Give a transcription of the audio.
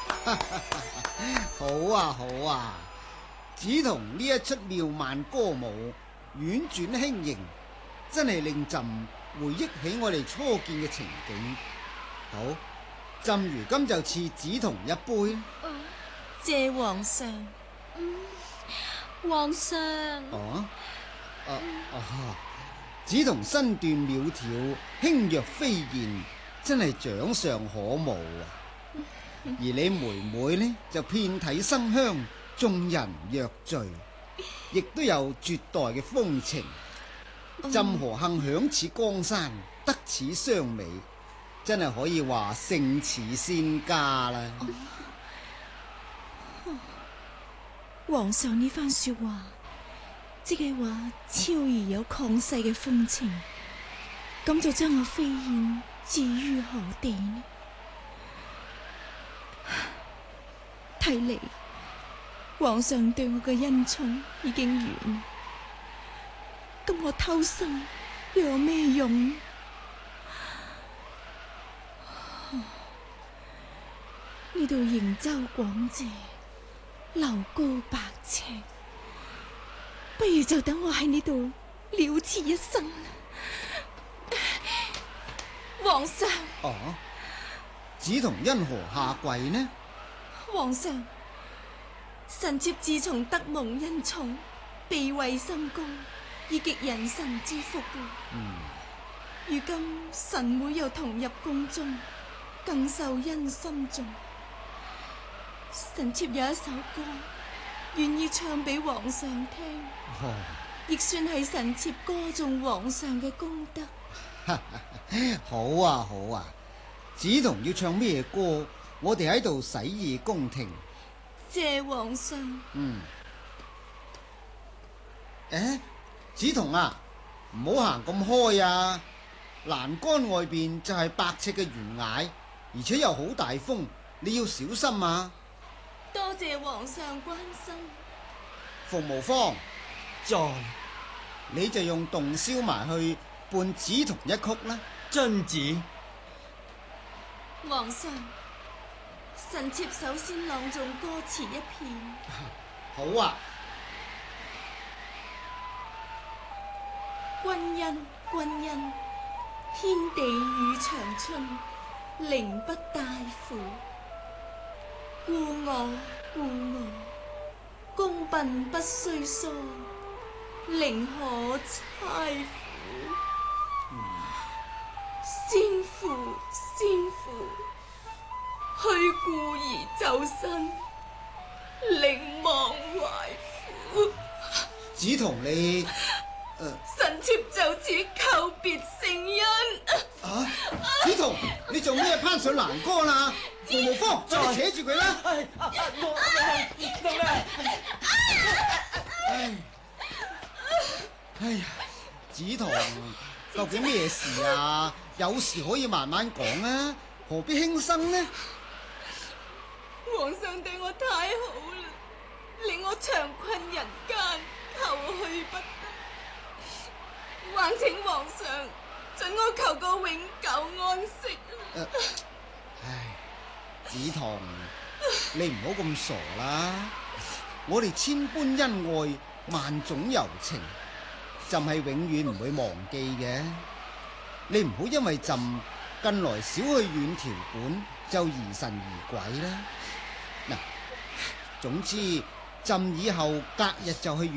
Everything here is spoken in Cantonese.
好啊好啊，梓童呢一出妙曼歌舞，婉轉輕盈，真係令朕回憶起我哋初見嘅情景。好，朕如今就賜梓童一杯。 謝皇上。 皇上。 梓童身段苗條，輕若飛燕，真係長相可慕啊！而你妹妹呢，就遍體生香，眾人若醉，亦都有絕代嘅風情。朕何幸享此江山，得此雙美，真係可以話勝似仙家啦！ 皇上呢番說話，即係話超兒有曠世嘅風情，咁就將我飛燕置於何地呢？睇嚟皇上對我嘅恩寵已經完，咁我偷生又有咩用？呢度瀛洲廣謝，樓高百尺，不如就等我喺呢度了此一生。皇上， 梓童因何下跪呢？ 皇上，臣妾自從得蒙恩寵，地位深高，以極人臣之福。如今臣妹又同入宮中，更受恩深重。臣妾有一首歌，願意唱俾皇上聽，亦算係臣妾歌頌皇上嘅功德。 好啊好啊，梓童要唱咩歌？我哋喺度洗耳恭聽。 謝皇上。 梓童啊，唔好行咁開啊！欄杆外邊就係百尺嘅懸崖，而且又好大風，你要小心啊！ 多謝皇上關心。 服務方在， 你就用洞簫埋去伴梓童一曲啦。 遵旨。 皇上，臣妾首先朗誦歌詞一片。 好啊。 君恩君恩，天地與長春，靈不帶負。故我故我，公笨不須疏，寧可差撫。先父先父，虛故而就身，寧忘懷苦。 梓童你臣妾就此叩別聖恩。 梓童，你做咩攀上欄杆啦？服務方，快扯住佢啦！哎呀，梓童，究竟咩事啊？有事可以慢慢講啊，何必輕生呢？ 皇上對我太好啦，令我長困人間，求去不得。還請皇上准我求個永久安息。 梓童，你唔好咁傻啦！我哋千般恩愛，萬種柔情，朕係永遠唔會忘記嘅。你唔好因為朕近來少去遠條館，就疑神疑鬼啦。嗱，總之朕以後隔日就去